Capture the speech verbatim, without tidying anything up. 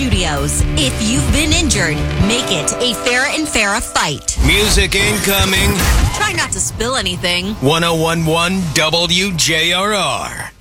Studios. If you've been injured, make it a Fair and Farrah fight. Music incoming. Try not to spill anything. one oh one point one W J R R.